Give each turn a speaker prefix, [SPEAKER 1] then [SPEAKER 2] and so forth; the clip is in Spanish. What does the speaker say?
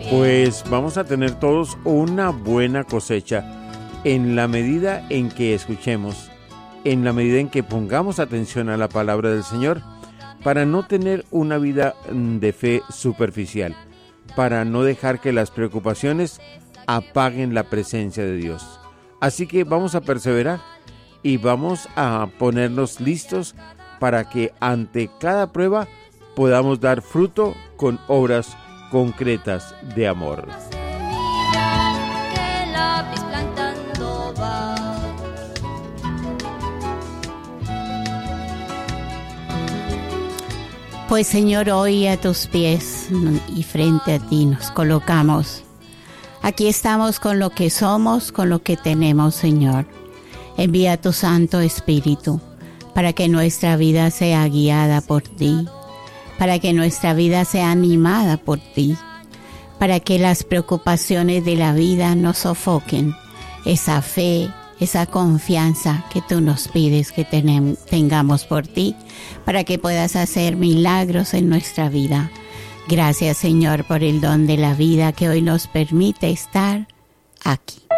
[SPEAKER 1] pues vamos a tener todos una buena cosecha en la medida en que escuchemos, en la medida en que pongamos atención a la palabra del Señor, para no tener una vida de fe superficial, para no dejar que las preocupaciones apaguen la presencia de Dios. Así que vamos a perseverar y vamos a ponernos listos para que ante cada prueba podamos dar fruto con obras concretas de amor.
[SPEAKER 2] Pues Señor, hoy a tus pies y frente a ti nos colocamos. Aquí estamos con lo que somos, con lo que tenemos, Señor. Envía tu Santo Espíritu para que nuestra vida sea guiada por ti, para que nuestra vida sea animada por ti, para que las preocupaciones de la vida no sofoquen esa fe, esa confianza que tú nos pides que tengamos por ti, para que puedas hacer milagros en nuestra vida. Gracias, Señor, por el don de la vida que hoy nos permite estar aquí.